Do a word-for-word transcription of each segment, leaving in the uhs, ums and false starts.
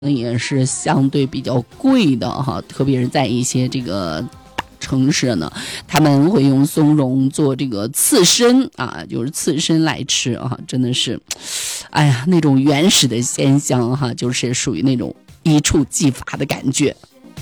也是相对比较贵的哈，特别是在一些这个大城市呢，他们会用松茸做这个刺身啊，就是刺身来吃啊，真的是，哎呀，那种原始的鲜香哈，就是属于那种一触即发的感觉。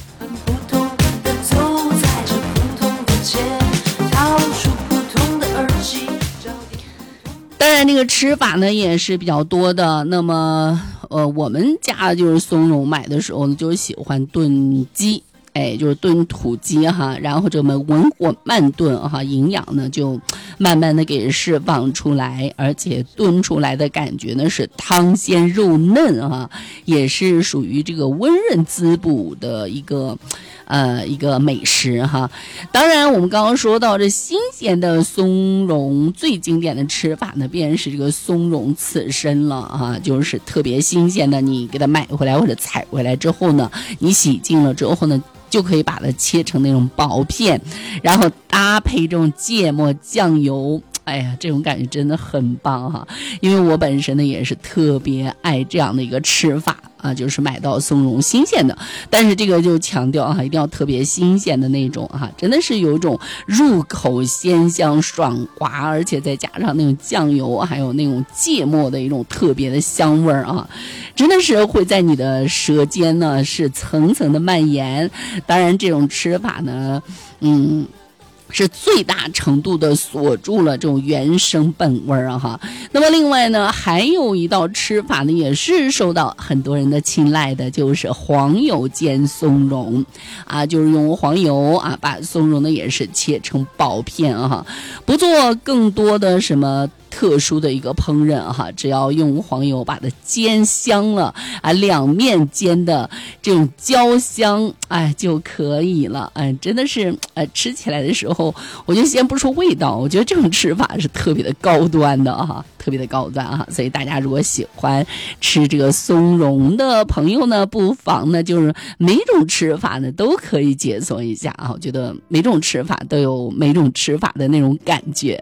当然这个吃法呢也是比较多的，那么呃我们家就是松茸买的时候呢就喜欢炖鸡，哎，就是炖土鸡哈，然后这么文火慢炖哈，营养呢就慢慢的给释放出来，而且炖出来的感觉呢是汤鲜肉嫩哈，也是属于这个温润滋补的一个呃一个美食哈。当然我们刚刚说到这新鲜的松茸最经典的吃法呢便是这个松茸刺身了哈，就是特别新鲜的，你给它买回来或者采回来之后呢，你洗净了之后呢就可以把它切成那种薄片，然后搭配这种芥末酱油，哎呀，这种感觉真的很棒哈！因为我本身呢也是特别爱这样的一个吃法啊，就是买到松茸新鲜的，但是这个就强调哈，一定要特别新鲜的那种哈，真的是有一种入口鲜香爽滑，而且再加上那种酱油还有那种芥末的一种特别的香味儿啊，真的是会在你的舌尖呢是层层的蔓延。当然这种吃法呢嗯是最大程度的锁住了这种原生本味啊哈。那么另外呢还有一道吃法呢也是受到很多人的青睐的，就是黄油煎松茸啊，就是用黄油啊把松茸呢也是切成薄片啊哈，不做更多的什么特殊的一个烹饪哈，只要用黄油把它煎香了啊，两面煎的这种焦香哎就可以了，哎，真的是呃吃起来的时候，我就先不说味道，我觉得这种吃法是特别的高端的哈，特别的高端哈，所以大家如果喜欢吃这个松茸的朋友呢，不妨呢就是每种吃法呢都可以解锁一下啊，我觉得每种吃法都有每种吃法的那种感觉。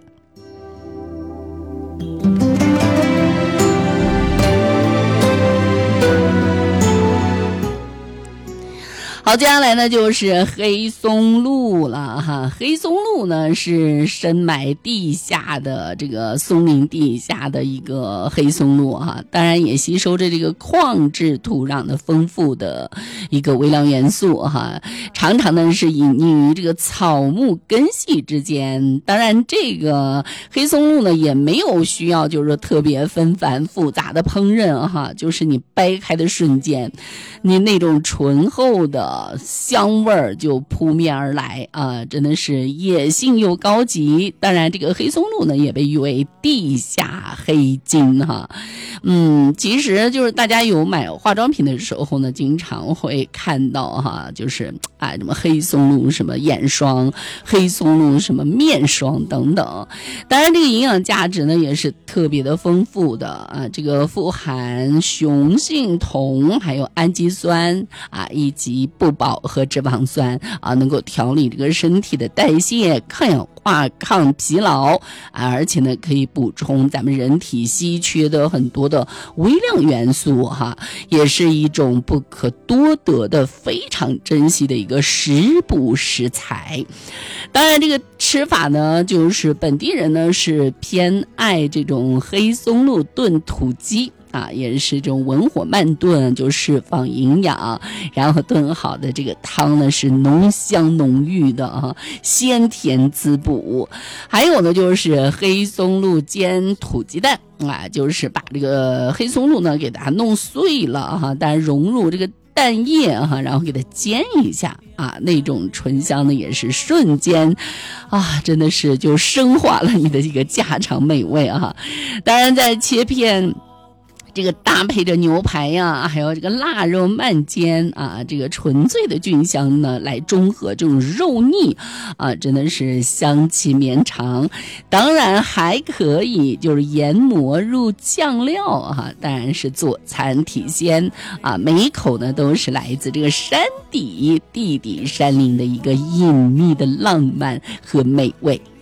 好，接下来呢就是黑松露了哈。黑松露呢是深埋地下的这个松林地下的一个黑松露哈，当然也吸收着这个矿质土壤的丰富的一个微量元素哈，常常呢是隐匿于这个草木根系之间。当然这个黑松露呢也没有需要就是说特别纷繁复杂的烹饪哈，就是你掰开的瞬间，你那种醇厚的香味儿就扑面而来啊，真的是野性又高级。当然这个黑松露呢也被誉为地下黑金哈。嗯，其实就是大家有买化妆品的时候呢经常会看到哈，就是啊什么黑松露什么眼霜，黑松露什么面霜等等。当然这个营养价值呢也是特别的丰富的啊，这个富含雄性酮还有氨基酸啊以及不饱和脂肪酸啊，能够调理这个身体的代谢，抗氧化抗疲劳啊，而且呢可以补充咱们人体稀缺的很多的微量元素哈，也是一种不可多得的非常珍惜的一个食补食材。当然这个吃法呢就是本地人呢是偏爱这种黑松露炖土鸡啊，也是这种文火慢炖，就释放营养，然后炖好的这个汤呢是浓香浓郁的啊，鲜甜滋补。还有呢就是黑松露煎土鸡蛋啊，就是把这个黑松露呢给它弄碎了哈，但融入这个蛋液哈，然后给它煎一下啊，那种醇香呢也是瞬间啊，真的是就升华了你的这个家常美味啊。当然在切片这个搭配着牛排呀，还有这个腊肉慢煎啊，这个纯粹的菌香呢来中和这种肉腻啊，真的是香气绵长。当然还可以就是研磨入酱料啊，当然是佐餐体鲜啊，每一口呢都是来自这个山底地底山林的一个隐秘的浪漫和美味。